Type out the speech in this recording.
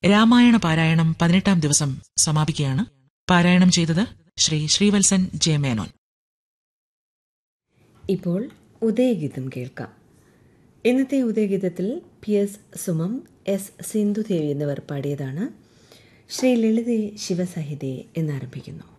രാമായണ പാരായണം 18ാം ദിവസം സമാപിക്കുകയാണ്. പാരായണം ചെയ്തത് ശ്രീ ശ്രീവത്സൻ ജെ മേനോൻ. ഇപ്പോൾ ഉദയഗീതം കേൾക്കാം. ഇന്നത്തെ ഉദയഗീതത്തിൽ PS സുമം, S സിന്ധുദേവി എന്നിവർ പാടിയതാണ്. ശ്രീ ലളിതേ ശിവസഹിതേ എന്നാരംഭിക്കുന്നു.